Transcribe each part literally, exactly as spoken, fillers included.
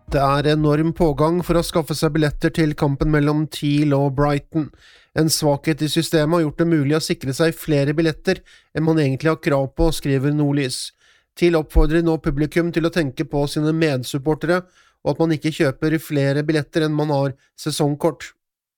Det er enorm pågang for å skaffe seg billetter til kampen mellom Thiel og Brighton. En svakhet i systemet har gjort det mulig å sikre seg flere billetter enn man egentlig har krav på, skriver Nordlys. Thiel oppfordrer nå publikum til å tenke på sine medsupportere, og at man ikke kjøper flere billetter enn man har sesongkort.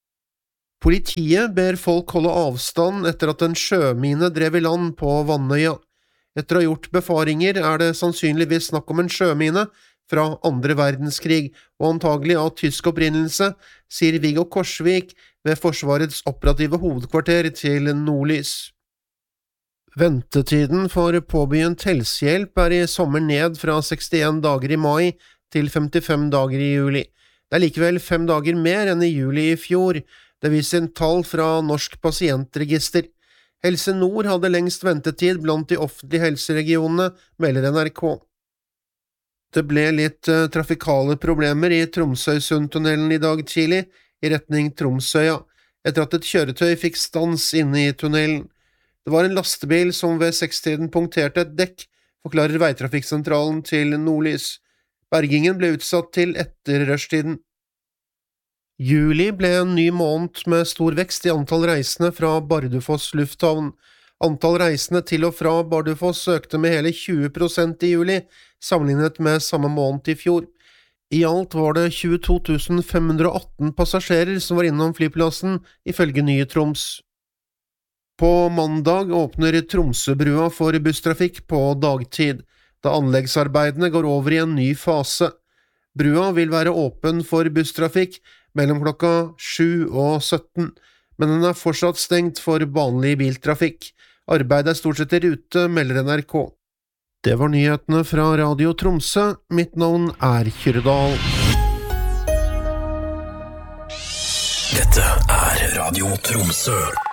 Politiet ber folk holde avstand etter at en sjømine drev i land på Vannøya. Etter å ha gjort befaringer er det sannsynligvis snakk om en sjømine fra andre verdenskrig, og antagelig av tysk opprinnelse, sier Viggo Korsvik ved Forsvarets operative hovedkvarter til Nordlys. Ventetiden for påbegynt helsehjelp er i sommer ned fra sekstien dager i mai til femtifem dager i juli. Det er likevel fem dager mer enn i juli i fjor, det viser en tall fra Norsk pasientregister. Helse Nord hadde lengst ventetid blant de offentlige helseregionene, melder N R K. Det ble litt uh, trafikale problemer i Tromsøysundtunnelen i dag tidlig, i retning Tromsøya, etter at et kjøretøy fikk stans inne i tunnelen. Det var en lastebil som ved sekstiden punkterte et dekk, forklarer veitrafikksentralen til Nordlys. Bergingen ble utsatt til etter rushtiden. Juli ble en ny måned med stor vekst i antall reisende fra Bardufoss lufthavn. Antall reisende til og fra Bardufoss økte med hele tjue prosent i juli, sammenlignet med samme måned i fjor. I alt var det tjueto tusen fem hundre og atten passasjerer som var innom flyplassen, ifølge Nye Troms. På mandag åpner Tromsøbrua for busstrafikk på dagtid, da anleggsarbeidene går over i en ny fase. Brua vil være åpen for busstrafikk mellom klokka sju og sytten, men den er fortsatt stengt for vanlig biltrafikk. Arbeidet er stort sett i rute, melder N R K. Det var nyhetene fra Radio Tromsø. Mitt navn er Kyrdal. Dette er Radio Tromsø.